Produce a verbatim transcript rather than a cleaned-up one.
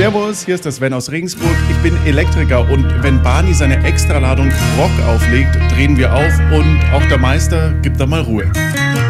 Servus, hier ist der Sven aus Regensburg. Ich bin Elektriker und wenn Barney seine Extraladung Rock auflegt, drehen wir auf und auch der Meister gibt da mal Ruhe.